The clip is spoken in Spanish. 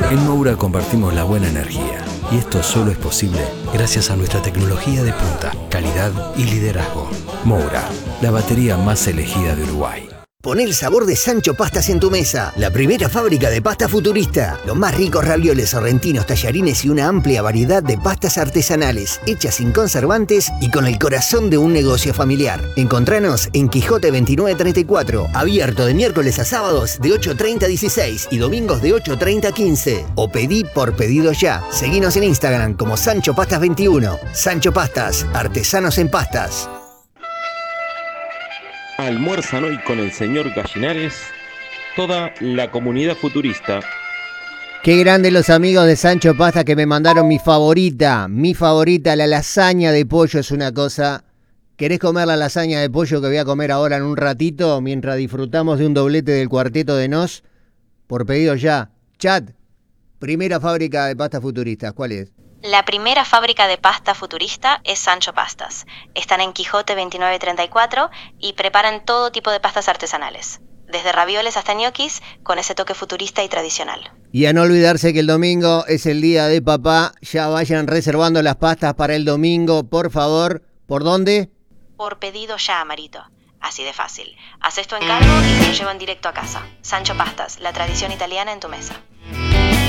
En Moura compartimos la buena energía y esto solo es posible gracias a nuestra tecnología de punta, calidad y liderazgo. Moura, la batería más elegida de Uruguay. Poné el sabor de Sancho Pastas en tu mesa, la primera fábrica de pasta futurista. Los más ricos ravioles sorrentinos, tallarines y una amplia variedad de pastas artesanales, hechas sin conservantes y con el corazón de un negocio familiar. Encontranos en Quijote 2934, abierto de miércoles a sábados de 8:30 a 16 y domingos de 8:30 a 15. O pedí por pedido ya. Seguinos en Instagram como Sancho Pastas 21. Sancho Pastas, artesanos en pastas. Almuerzan hoy con el señor Gallinares toda la comunidad futurista. Qué grandes los amigos de Sancho Pasta que me mandaron mi favorita, la lasaña de pollo es una cosa. ¿Querés comer la lasaña de pollo que voy a comer ahora en un ratito mientras disfrutamos de un doblete del Cuarteto de Nos? Por pedido ya. Chat, primera fábrica de pastas futuristas, ¿cuál es? La primera fábrica de pasta futurista es Sancho Pastas. Están en Quijote 2934 y preparan todo tipo de pastas artesanales, desde ravioles hasta ñoquis, con ese toque futurista y tradicional. Y a no olvidarse que el domingo es el día de papá. Ya vayan reservando las pastas para el domingo, por favor. ¿Por dónde? Por pedido ya, Marito. Así de fácil. Haces tu encargo y te lo llevan directo a casa. Sancho Pastas, la tradición italiana en tu mesa.